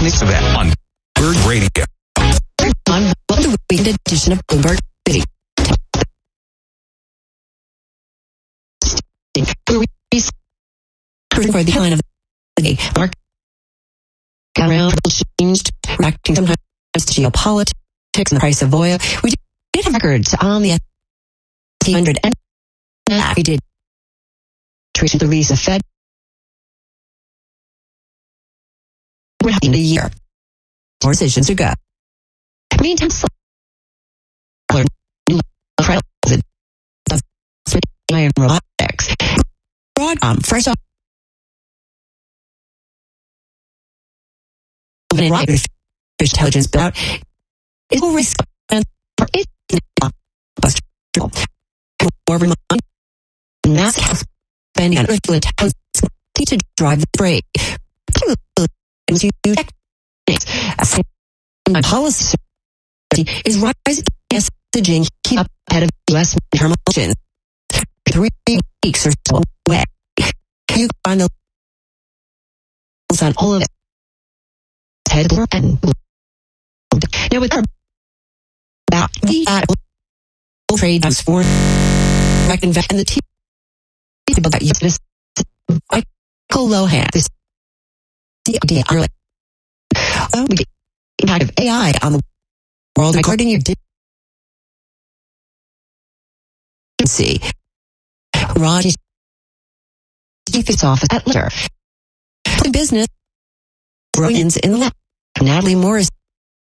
6 of that on Bloomberg Radio. On the weekend edition of Bloomberg City. For the line of the day, market around changed, reacting sometimes to geopolitics and the price of oil. We did have records on the S&P 500 and we did to the release of Fed. We're having a year. More decisions are good. Meantime, and robotics. Broadcom, fresh off artificial intelligence built out, it will risk and it more remote mass spending on artificial intelligence to drive the freight. Policy is rising messaging keep up ahead of U.S. midterm elections. 3 weeks or so away. You find the on all of it. And now with our about the trade as foreign direct investment and the people that use this Michael Lohan this the impact of AI on the world according to your see Raj chief's office at Litter. The business brilliance in the lab. Natalie Morris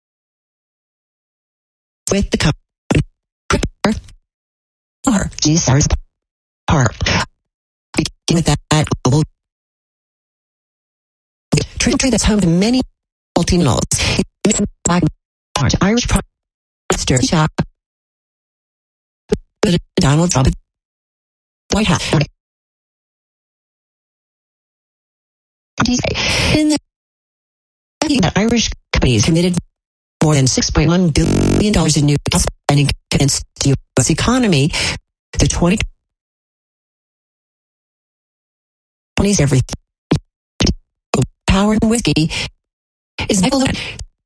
with the company. GSR's part. Beginning with that global trade that's home to many multinationals. Irish Prime Minister shop Donald Trump White House. In the Irish companies committed more than $6.1 billion in new spending against the U.S. economy. The 2020s everything. Power and whiskey is Michael Lohan.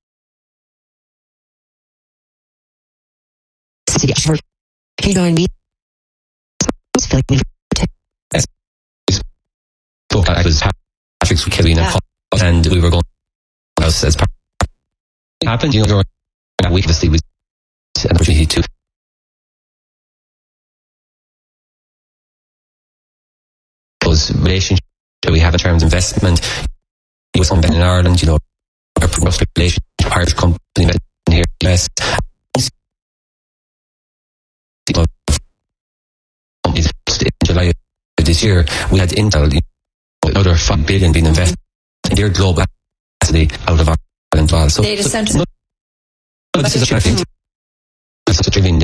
He going to be I was Patrick's with Kelly and we were going as part happened, during that week obviously was an opportunity to those relationships that we have in terms of investment with something in Ireland, our progressive relationship, Irish company in here in the US. In July of this year, we had Intel, another $5 billion being invested in their global capacity out of Ireland as well. So, data centers. This is a traffic. That's a trillion.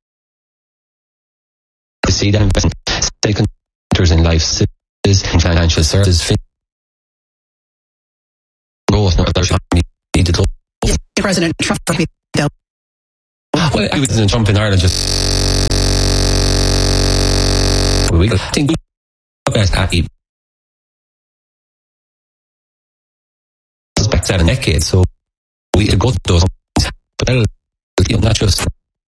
To see that investment, sectors in life services, in financial services, growth, President Trump. Well, I was in Trump in Ireland just. I think we happy. Back 7 decades, so we go to those, but not just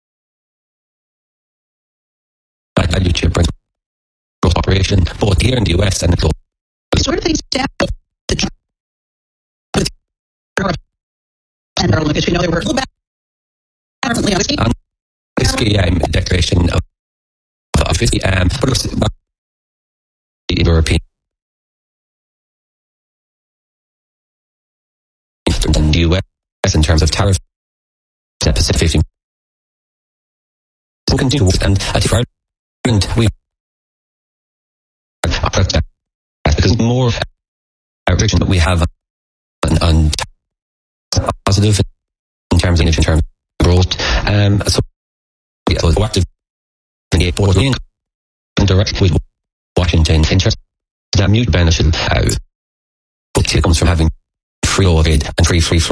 value to growth operation, both here in the US and the global. Sort of things down with and Ireland, because we know they were a little bit differently on whiskey declaration of 50, but the European than the US in terms of tariffs, deficit 15. We'll continue, and I think for Ireland, we because more restriction that we have on positive in terms of growth. So active in the board direct with Washington in terms of that mutual benefit. It comes from having free overhead and free flow.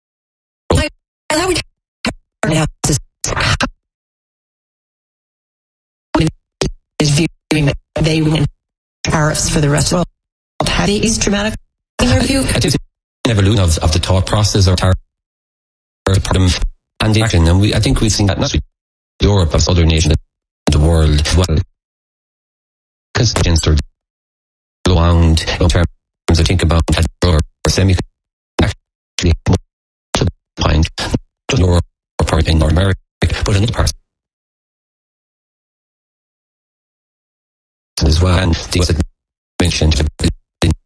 Is viewing that they win tariffs for the rest of the world. Have these dramatic in your view? evolution of the thought process or and the action. And I think we've seen that not just Europe, but other nations in the world as well. Because agents are around in terms of think about or semiconductor actually to the point to Europe or in North America, but in other parts as well. And the mentioned